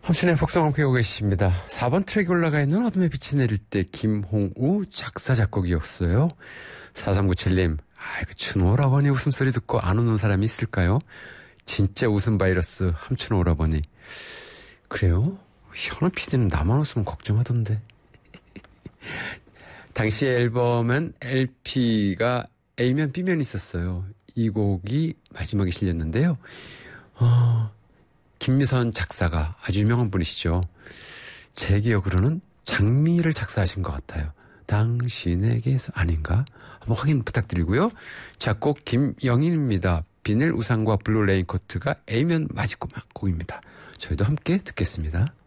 함춘의 복성 함께 오고 계십니다. 4번 트랙에 올라가 있는 어둠의 빛이 내릴 때 김홍우 작사 작곡이었어요. 4397님, 아이고 춘 오라버니 웃음소리 듣고 안 웃는 사람이 있을까요? 진짜 웃음 바이러스 함춘 오라버니. 그래요? 현우 PD는 나만 웃으면 걱정하던데. 당시 앨범은 LP가 A면 B면이 있었어요. 이 곡이 마지막에 실렸는데요. 김미선 작사가 아주 유명한 분이시죠. 제 기억으로는 장미를 작사하신 것 같아요. 당신에게서 아닌가? 한번 확인 부탁드리고요. 작곡 김영인입니다. 비닐 우산과 블루 레인코트가 A면 마지막 곡입니다. 저희도 함께 듣겠습니다.